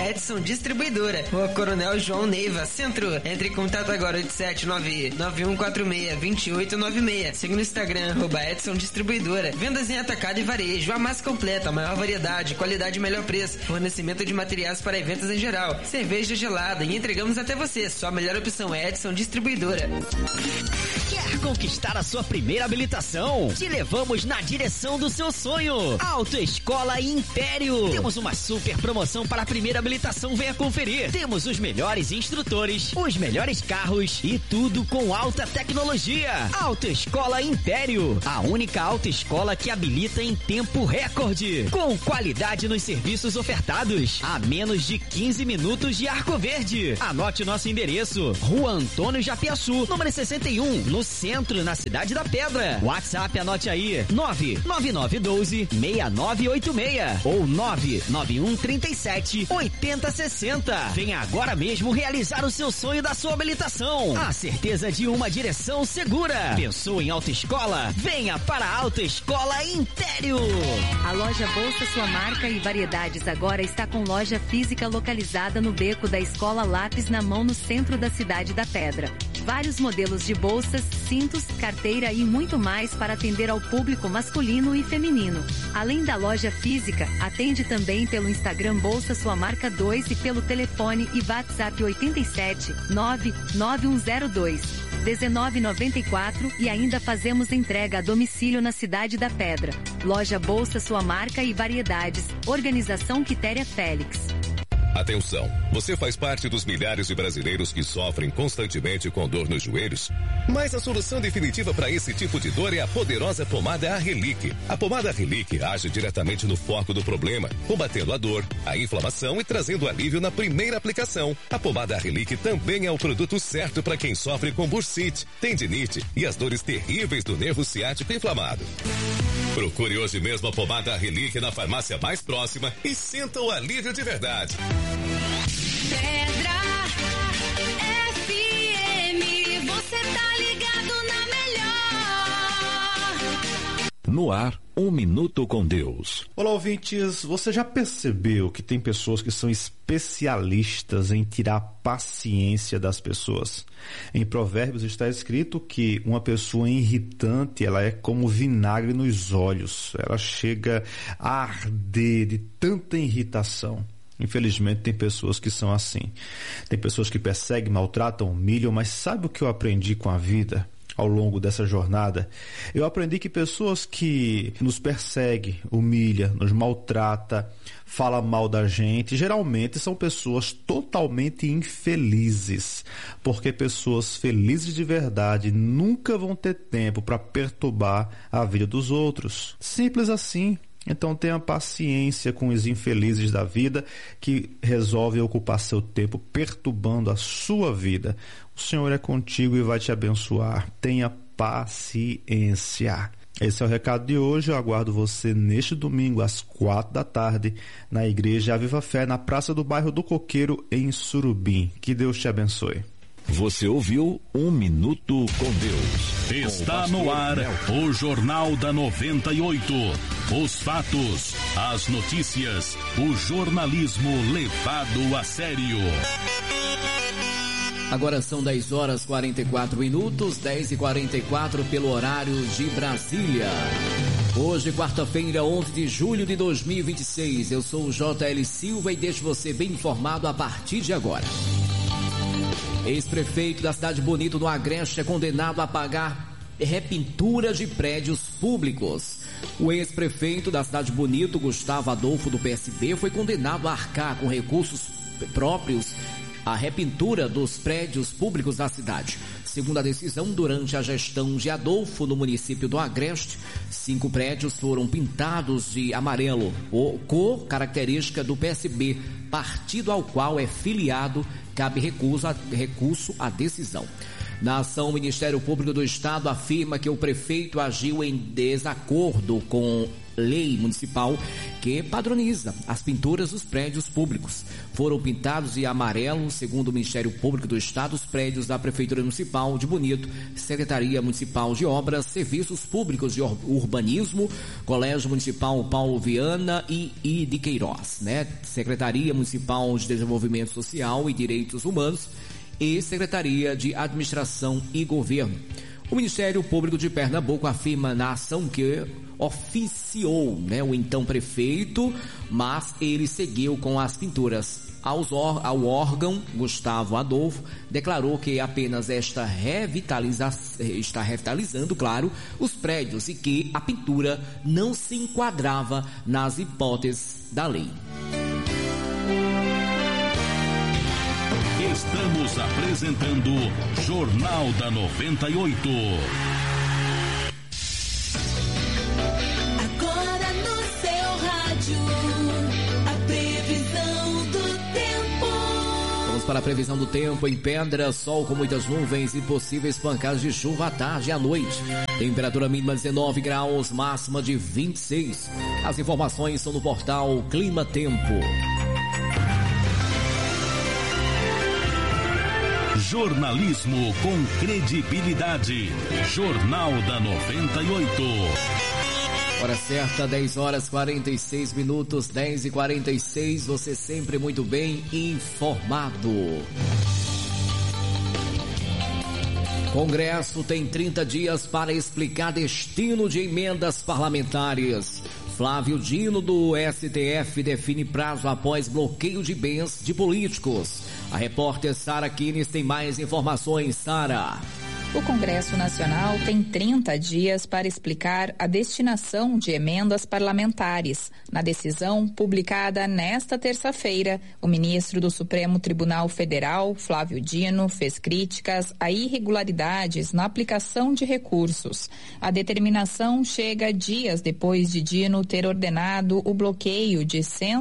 Edson Distribuidora, Rua Coronel João Neiva, Centro. Entre em contato agora, 87991462896. Siga no Instagram, @Edson Distribuidora. Vendas em atacado e varejo, a mais completa, a maior variedade, qualidade e melhor preço. Fornecimento de materiais para eventos em geral. Cerveja gelada e entregamos até você. Sua melhor opção é Edson Distribuidora. Quer conquistar a sua primeira habilitação? Te levamos na direção do seu sonho. Autoescola Império. Temos uma super promoção para a primeira habilitação. Venha conferir. Temos os melhores instrutores, os melhores carros e tudo com alta tecnologia. Autoescola Império, a única autoescola que habilita em tempo recorde, com qualidade nos serviços ofertados, a menos de 15 minutos de Arco Verde. Anote nosso endereço: Rua Antônio Japiaçu, número 61, no centro, na Cidade da Pedra. WhatsApp, anote aí: 99912-6986 ou 99137-8060. Venha agora mesmo realizar o seu sonho da sua habilitação. A certeza de uma direção segura. Pensou em autoescola? Venha para a Autoescola Império. A loja Bolsa Sua Marca e Variedades agora está com loja física localizada no beco da Escola Lápis na Mão, no centro da Cidade da Pedra. Vários modelos de bolsas, cintos, carteira e muito mais para atender ao público masculino e feminino. Além da loja física, atende também pelo Instagram Bolsa Sua Marca 2 e pelo telefone e WhatsApp 87 99102 1994 e ainda fazemos entrega a domicílio na Cidade da Pedra. Loja Bolsa Sua Marca e Variedades. Organização Quitéria Félix. Atenção, você faz parte dos milhares de brasileiros que sofrem constantemente com dor nos joelhos? Mas a solução definitiva para esse tipo de dor é a poderosa pomada Arrelic. A pomada Arrelic age diretamente no foco do problema, combatendo a dor, a inflamação e trazendo alívio na primeira aplicação. A pomada Arrelic também é o produto certo para quem sofre com bursite, tendinite e as dores terríveis do nervo ciático inflamado. Procure hoje mesmo a pomada Arrelic na farmácia mais próxima e sinta o alívio de verdade. Pedra FM, você tá ligado na melhor. No ar, 1 minuto com Deus. Olá, ouvintes. Você já percebeu que tem pessoas que são especialistas em tirar a paciência das pessoas? Em Provérbios está escrito que uma pessoa irritante, ela é como vinagre nos olhos. Ela chega a arder de tanta irritação. Infelizmente tem pessoas que são assim. Tem pessoas que perseguem, maltratam, humilham, mas sabe o que eu aprendi com a vida ao longo dessa jornada? Eu aprendi que pessoas que nos perseguem, humilham, nos maltratam, falam mal da gente, geralmente são pessoas totalmente infelizes, porque pessoas felizes de verdade nunca vão ter tempo para perturbar a vida dos outros. Simples assim. Então tenha paciência com os infelizes da vida que resolvem ocupar seu tempo perturbando a sua vida. O Senhor é contigo e vai te abençoar. Tenha paciência. Esse é o recado de hoje. Eu aguardo você neste domingo às 4 da tarde na Igreja Aviva Fé, na Praça do Bairro do Coqueiro, em Surubim. Que Deus te abençoe. Você ouviu 1 minuto com Deus. Está no ar o Jornal da 98. Os fatos, as notícias, o jornalismo levado a sério. Agora são 10h44, 10h44 pelo horário de Brasília. Hoje, quarta-feira, 11 de julho de 2026. Eu sou o JL Silva e deixo você bem informado a partir de agora. Ex-prefeito da Cidade Bonito, no Agreste, é condenado a pagar repintura de prédios públicos. O ex-prefeito da Cidade Bonito, Gustavo Adolfo, do PSB, foi condenado a arcar com recursos próprios a repintura dos prédios públicos da cidade. Segundo a decisão, durante a gestão de Adolfo no município do Agreste, 5 prédios foram pintados de amarelo, cor característica do PSB, partido ao qual é filiado. Cabe recurso à decisão. Na ação, o Ministério Público do Estado afirma que o prefeito agiu em desacordo com lei municipal que padroniza as pinturas dos prédios públicos. Foram pintados de amarelo, segundo o Ministério Público do Estado, os prédios da Prefeitura Municipal de Bonito, Secretaria Municipal de Obras, Serviços Públicos de Urbanismo, Colégio Municipal Paulo Viana e de Queiroz, né? Secretaria Municipal de Desenvolvimento Social e Direitos Humanos e Secretaria de Administração e Governo. O Ministério Público de Pernambuco afirma na ação que oficiou, né, o então prefeito, mas ele seguiu com as pinturas. Ao órgão, Gustavo Adolfo declarou que apenas está revitalizando, claro, os prédios e que a pintura não se enquadrava nas hipóteses da lei. Estamos apresentando Jornal da 98. Agora no seu rádio, a previsão do tempo. Vamos para a previsão do tempo. Em Pedra, sol com muitas nuvens e possíveis pancadas de chuva à tarde e à noite. Temperatura mínima 19 graus, máxima de 26. As informações são no portal Clima Tempo. Jornalismo com credibilidade. Jornal da 98. Hora certa, 10 horas 46 minutos, 10h46. Você sempre muito bem informado. Congresso tem 30 dias para explicar destino de emendas parlamentares. Flávio Dino, do STF, define prazo após bloqueio de bens de políticos. A repórter Sara Kines tem mais informações. Sara. O Congresso Nacional tem 30 dias para explicar a destinação de emendas parlamentares. Na decisão publicada nesta terça-feira, o ministro do Supremo Tribunal Federal, Flávio Dino, fez críticas a irregularidades na aplicação de recursos. A determinação chega dias depois de Dino ter ordenado o bloqueio de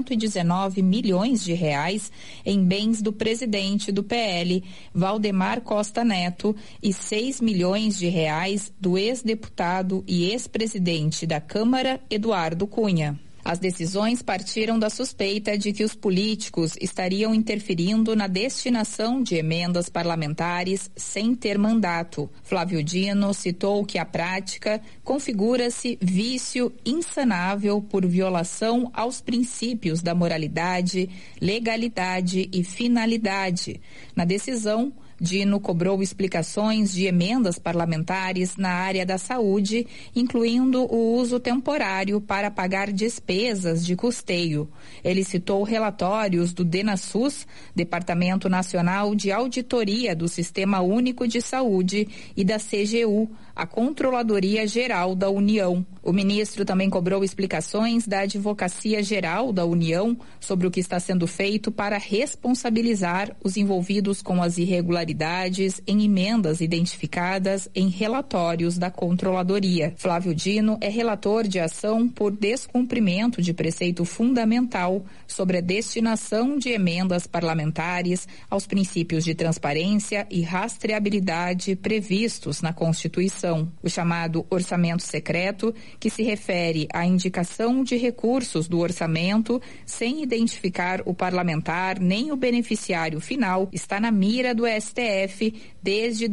119 milhões de reais em bens do presidente do PL, Valdemar Costa Neto, e 6 milhões de reais do ex-deputado e ex-presidente da Câmara, Eduardo Cunha. As decisões partiram da suspeita de que os políticos estariam interferindo na destinação de emendas parlamentares sem ter mandato. Flávio Dino citou que a prática configura-se vício insanável por violação aos princípios da moralidade, legalidade e finalidade. Na decisão, Dino cobrou explicações de emendas parlamentares na área da saúde, incluindo o uso temporário para pagar despesas de custeio. Ele citou relatórios do DENASUS, Departamento Nacional de Auditoria do Sistema Único de Saúde, e da CGU, a Controladoria Geral da União. O ministro também cobrou explicações da Advocacia Geral da União sobre o que está sendo feito para responsabilizar os envolvidos com as irregularidades em emendas identificadas em relatórios da Controladoria. Flávio Dino é relator de ação por descumprimento de preceito fundamental sobre a destinação de emendas parlamentares aos princípios de transparência e rastreabilidade previstos na Constituição. O chamado orçamento secreto, que se refere à indicação de recursos do orçamento sem identificar o parlamentar nem o beneficiário final, está na mira do STF desde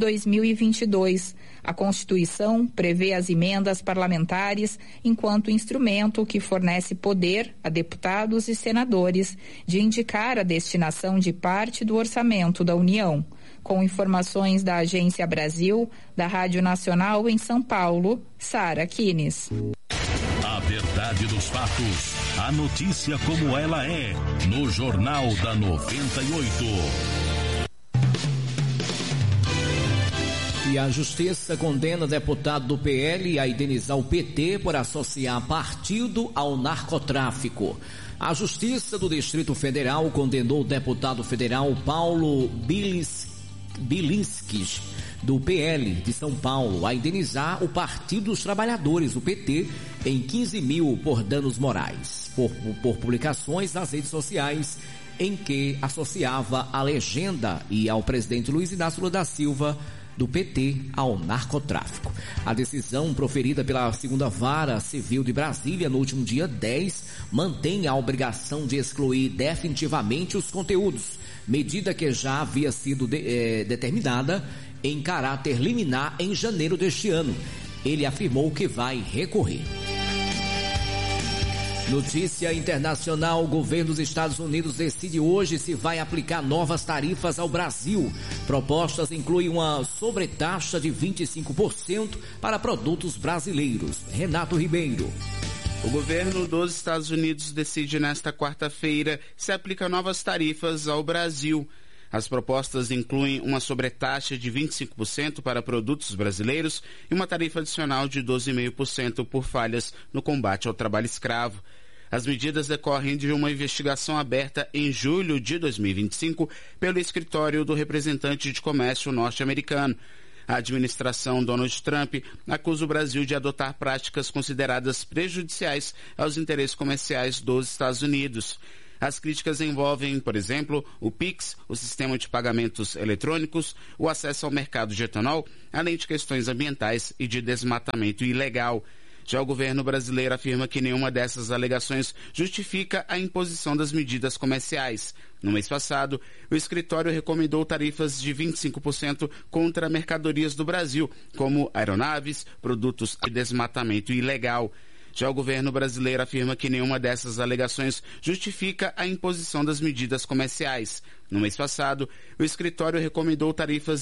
2022. A Constituição prevê as emendas parlamentares enquanto instrumento que fornece poder a deputados e senadores de indicar a destinação de parte do orçamento da União. Com informações da Agência Brasil, da Rádio Nacional em São Paulo, Sara Kines. A verdade dos fatos, a notícia como ela é, no Jornal da 98. E a Justiça condena deputado do PL a indenizar o PT por associar partido ao narcotráfico. A Justiça do Distrito Federal condenou o deputado federal Paulo Bilinskis, do PL de São Paulo, a indenizar o Partido dos Trabalhadores, o PT, em 15 mil por danos morais, por publicações nas redes sociais em que associava a legenda e ao presidente Luiz Inácio Lula da Silva do PT ao narcotráfico. A decisão proferida pela 2ª Vara Civil de Brasília no último dia 10 mantém a obrigação de excluir definitivamente os conteúdos, medida que já havia sido determinada em caráter liminar em janeiro deste ano. Ele afirmou que vai recorrer. Notícia internacional: o governo dos Estados Unidos decide hoje se vai aplicar novas tarifas ao Brasil. Propostas incluem uma sobretaxa de 25% para produtos brasileiros. Renato Ribeiro. O governo dos Estados Unidos decide nesta quarta-feira se aplica novas tarifas ao Brasil. As propostas incluem uma sobretaxa de 25% para produtos brasileiros e uma tarifa adicional de 12,5% por falhas no combate ao trabalho escravo. As medidas decorrem de uma investigação aberta em julho de 2025 pelo escritório do representante de comércio norte-americano. A administração Donald Trump acusa o Brasil de adotar práticas consideradas prejudiciais aos interesses comerciais dos Estados Unidos. As críticas envolvem, por exemplo, o PIX, o sistema de pagamentos eletrônicos, o acesso ao mercado de etanol, além de questões ambientais e de desmatamento ilegal. Já o governo brasileiro afirma que nenhuma dessas alegações justifica a imposição das medidas comerciais. No mês passado, o escritório recomendou tarifas de 25% contra mercadorias do Brasil, como aeronaves, produtos de desmatamento ilegal. Já o governo brasileiro afirma que nenhuma dessas alegações justifica a imposição das medidas comerciais. No mês passado, o escritório recomendou tarifas